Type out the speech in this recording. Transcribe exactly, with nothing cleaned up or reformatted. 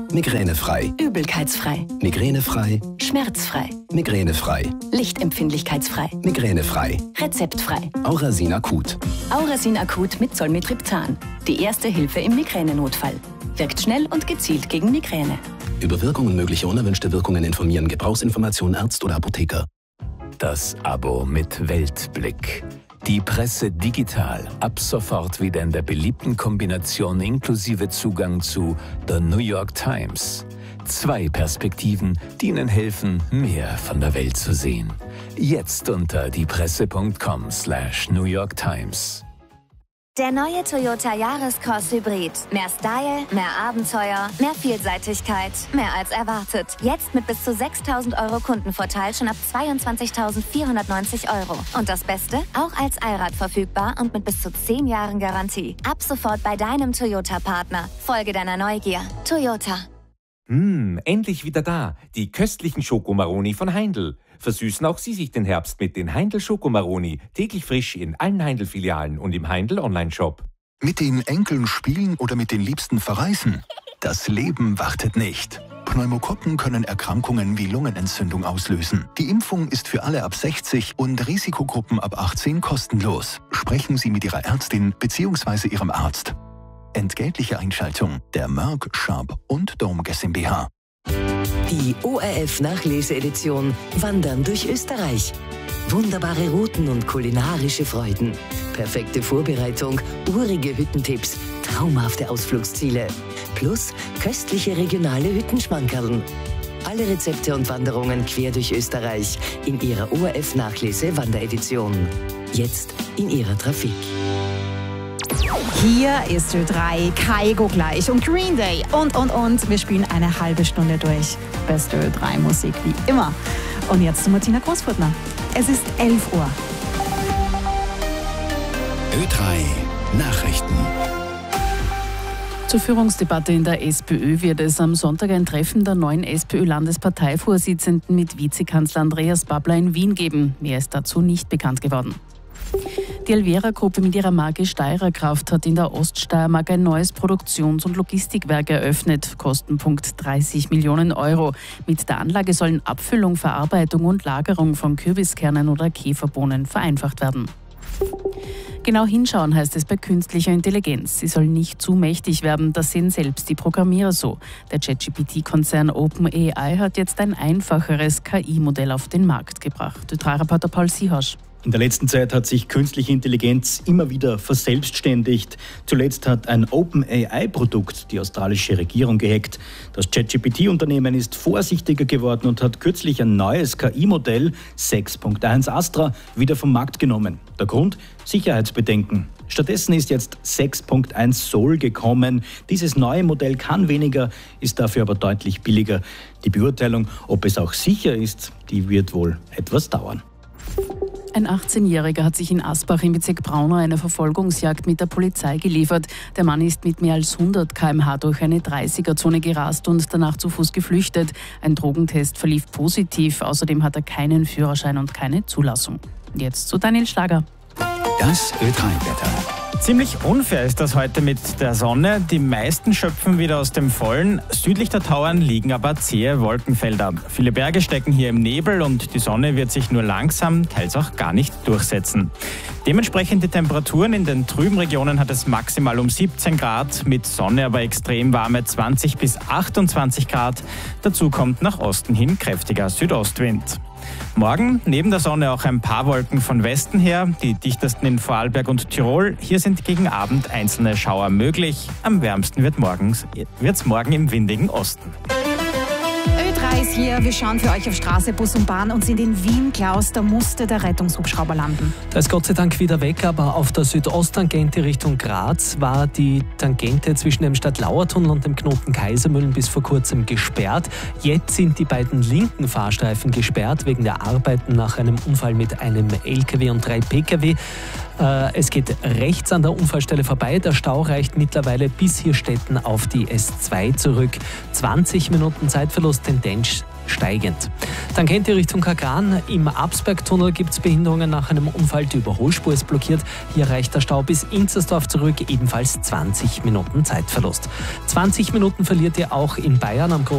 Migränefrei. Übelkeitsfrei. Migränefrei. Schmerzfrei. Migränefrei. Lichtempfindlichkeitsfrei. Migränefrei. Rezeptfrei. Aurasin Akut. Aurasin Akut mit Zolmitriptan. Die erste Hilfe im Migränenotfall. Wirkt schnell und gezielt gegen Migräne. Über Wirkungen mögliche unerwünschte Wirkungen informieren. Gebrauchsinformation Arzt oder Apotheker. Das Abo mit Weltblick. Die Presse digital. Ab sofort wieder in der beliebten Kombination inklusive Zugang zu The New York Times. Zwei Perspektiven, die Ihnen helfen, mehr von der Welt zu sehen. Jetzt unter diepresse punkt com slash New York Times. Der neue Toyota Yaris-Cross Hybrid. Mehr Style, mehr Abenteuer, mehr Vielseitigkeit, mehr als erwartet. Jetzt mit bis zu sechstausend Euro Kundenvorteil schon ab zweiundzwanzigtausendvierhundertneunzig Euro. Und das Beste? Auch als Allrad verfügbar und mit bis zu zehn Jahren Garantie. Ab sofort bei deinem Toyota-Partner. Folge deiner Neugier. Toyota. Mmh, endlich wieder da. Die köstlichen Schokomaroni von Heindl. Versüßen auch Sie sich den Herbst mit den Heindl Schokomaroni. Täglich frisch in allen Heindl-Filialen und im Heindl Online-Shop. Mit den Enkeln spielen oder mit den Liebsten verreisen? Das Leben wartet nicht. Pneumokokken können Erkrankungen wie Lungenentzündung auslösen. Die Impfung ist für alle ab sechzig und Risikogruppen ab achtzehn kostenlos. Sprechen Sie mit Ihrer Ärztin bzw. Ihrem Arzt. Entgeltliche Einschaltung der Merck, Sharp und Dome GmbH. Die O R F-Nachleseedition Wandern durch Österreich. Wunderbare Routen und kulinarische Freuden. Perfekte Vorbereitung, urige Hüttentipps, traumhafte Ausflugsziele. Plus köstliche regionale Hüttenschmankerln. Alle Rezepte und Wanderungen quer durch Österreich in ihrer O R F-Nachlese-Wanderedition. Jetzt in ihrer Trafik. Hier ist Ö drei, Kaigo gleich und Green Day und, und, und. Wir spielen eine halbe Stunde durch. Beste Ö drei Musik wie immer. Und jetzt zu Martina Großfurtner. Es ist elf Uhr. Ö drei Nachrichten. Zur Führungsdebatte in der SPÖ wird es am Sonntag ein Treffen der neuen SPÖ-Landesparteivorsitzenden mit Vizekanzler Andreas Babler in Wien geben. Mehr ist dazu nicht bekannt geworden. Die Alvera-Gruppe mit ihrer Marke Steirer Kraft hat in der Oststeiermark ein neues Produktions- und Logistikwerk eröffnet. Kostenpunkt dreißig Millionen Euro. Mit der Anlage sollen Abfüllung, Verarbeitung und Lagerung von Kürbiskernen oder Käferbohnen vereinfacht werden. Genau hinschauen heißt es bei künstlicher Intelligenz. Sie soll nicht zu mächtig werden, das sehen selbst die Programmierer so. Der ChatGPT-Konzern OpenAI hat jetzt ein einfacheres K I-Modell auf den Markt gebracht. Ö drei Reporter Paul Siehasch. In der letzten Zeit hat sich künstliche Intelligenz immer wieder verselbstständigt. Zuletzt hat ein OpenAI-Produkt die australische Regierung gehackt. Das ChatGPT-Unternehmen ist vorsichtiger geworden und hat kürzlich ein neues K I-Modell sechs Punkt eins Astra wieder vom Markt genommen. Der Grund? Sicherheitsbedenken. Stattdessen ist jetzt sechs Punkt eins Sol gekommen. Dieses neue Modell kann weniger, ist dafür aber deutlich billiger. Die Beurteilung, ob es auch sicher ist, die wird wohl etwas dauern. Ein achtzehnjähriger hat sich in Asbach im Bezirk Braunau einer Verfolgungsjagd mit der Polizei geliefert. Der Mann ist mit mehr als hundert Kilometer pro Stunde durch eine dreißiger-Zone gerast und danach zu Fuß geflüchtet. Ein Drogentest verlief positiv. Außerdem hat er keinen Führerschein und keine Zulassung. Jetzt zu Daniel Schlager. Das Ö drei Wetter. Ziemlich unfair ist das heute mit der Sonne. Die meisten schöpfen wieder aus dem Vollen. Südlich der Tauern liegen aber zähe Wolkenfelder. Viele Berge stecken hier im Nebel und die Sonne wird sich nur langsam, teils auch gar nicht durchsetzen. Dementsprechend die Temperaturen in den trüben Regionen hat es maximal um siebzehn Grad, mit Sonne aber extrem warme zwanzig bis achtundzwanzig Grad. Dazu kommt nach Osten hin kräftiger Südostwind. Morgen neben der Sonne auch ein paar Wolken von Westen her, die dichtesten in Vorarlberg und Tirol. Hier sind gegen Abend einzelne Schauer möglich. Am wärmsten wird es morgen im windigen Osten. Ö drei ist hier. Wir schauen für euch auf Straße, Bus und Bahn und sind in Wien. Klaus, da musste der Rettungshubschrauber landen. Da ist Gott sei Dank wieder weg, aber auf der Südosttangente Richtung Graz war die Tangente zwischen dem Stadtlauertunnel und dem Knoten Kaisermühlen bis vor kurzem gesperrt. Jetzt sind die beiden linken Fahrstreifen gesperrt wegen der Arbeiten nach einem Unfall mit einem L K W und drei P K W. Es geht rechts an der Unfallstelle vorbei. Der Stau reicht mittlerweile bis Hirstetten auf die S zwei zurück. zwanzig Minuten Zeitverlust, Tendenz steigend. Tangente Richtung Kagran. Im Absbergtunnel gibt es Behinderungen nach einem Unfall. Die Überholspur ist blockiert. Hier reicht der Stau bis Inzersdorf zurück. Ebenfalls zwanzig Minuten Zeitverlust. zwanzig Minuten verliert ihr auch in Bayern am